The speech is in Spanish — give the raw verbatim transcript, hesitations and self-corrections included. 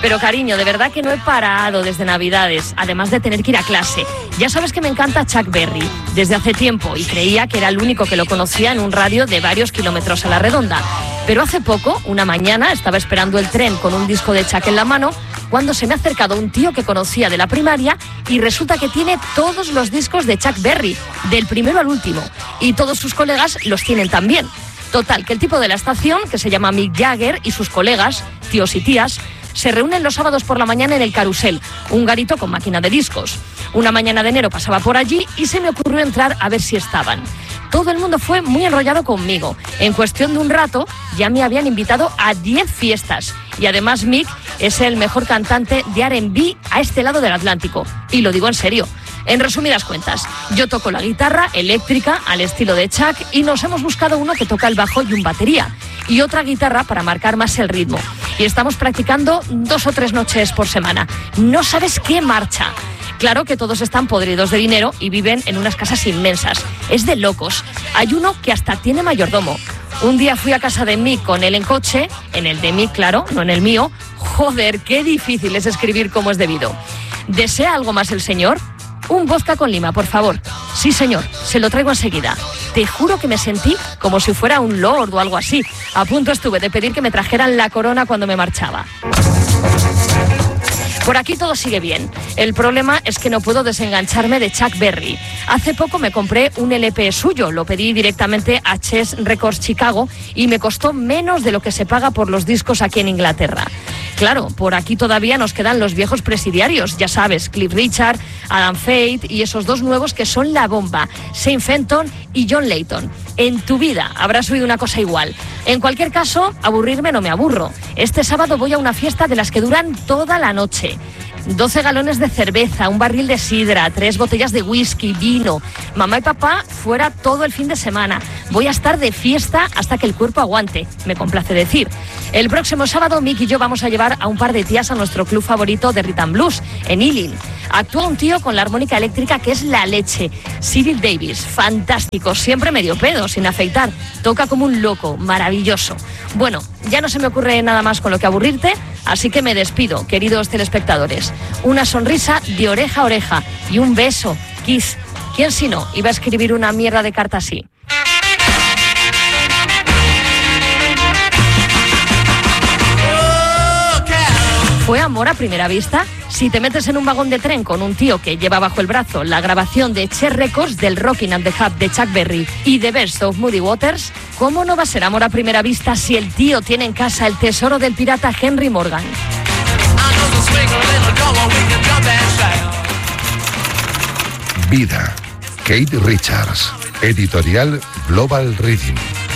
Pero cariño, de verdad que no he parado desde Navidades, además de tener que ir a clase. Ya sabes que me encanta Chuck Berry desde hace tiempo y creía que era el único que lo conocía en un radio de varios kilómetros a la redonda. Pero hace poco, una mañana, estaba esperando el tren con un disco de Chuck en la mano cuando se me ha acercado un tío que conocía de la primaria y resulta que tiene todos los discos de Chuck Berry, del primero al último, y todos sus colegas los tienen también. Total, que el tipo de la estación, que se llama Mick Jagger, y sus colegas, tíos y tías, se reúnen los sábados por la mañana en el Carrusel, un garito con máquina de discos. Una mañana de enero pasaba por allí y se me ocurrió entrar a ver si estaban. Todo el mundo fue muy enrollado conmigo. En cuestión de un rato ya me habían invitado a diez fiestas. Y además Mick es el mejor cantante de R and B a este lado del Atlántico. Y lo digo en serio. En resumidas cuentas, yo toco la guitarra eléctrica al estilo de Chuck y nos hemos buscado uno que toca el bajo y un batería. Y otra guitarra para marcar más el ritmo. Y estamos practicando dos o tres noches por semana. No sabes qué marcha. Claro que todos están podridos de dinero y viven en unas casas inmensas. Es de locos. Hay uno que hasta tiene mayordomo. Un día fui a casa de Mick con él en coche, en el de Mick, claro, no en el mío. Joder, qué difícil es escribir como es debido. ¿Desea algo más el señor? Un vodka con lima, por favor. Sí, señor, se lo traigo enseguida. Te juro que me sentí como si fuera un lord o algo así. A punto estuve de pedir que me trajeran la corona cuando me marchaba. Por aquí todo sigue bien. El problema es que no puedo desengancharme de Chuck Berry. Hace poco me compré un L P suyo, lo pedí directamente a Chess Records Chicago y me costó menos de lo que se paga por los discos aquí en Inglaterra. Claro, por aquí todavía nos quedan los viejos presidiarios, ya sabes, Cliff Richard, Adam Faith y esos dos nuevos que son la bomba, Shane Fenton y John Leyton. En tu vida habrás oído una cosa igual. En cualquier caso, aburrirme no me aburro. Este sábado voy a una fiesta de las que duran toda la noche. doce galones de cerveza, un barril de sidra, tres botellas de whisky, vino. Mamá y papá fuera todo el fin de semana. Voy a estar de fiesta hasta que el cuerpo aguante, me complace decir. El próximo sábado, Mick y yo vamos a llevar a un par de tías a nuestro club favorito de Rhythm and Blues, en Ealing. Actúa un tío con la armónica eléctrica que es la leche, Cyril Davis, fantástico, siempre medio pedo, sin afeitar. Toca como un loco, maravilloso. Bueno, ya no se me ocurre nada más con lo que aburrirte, así que me despido, queridos telespectadores. Una sonrisa de oreja a oreja y un beso, kiss. ¿Quién si no iba a escribir una mierda de carta así? ¿Fue amor a primera vista? Si te metes en un vagón de tren con un tío que lleva bajo el brazo la grabación de Chess Records del Rockin' and the Hub de Chuck Berry y The Best of Muddy Waters, ¿cómo no va a ser amor a primera vista si el tío tiene en casa el tesoro del pirata Henry Morgan? Vida, Kate Richards, editorial Global Rhythm.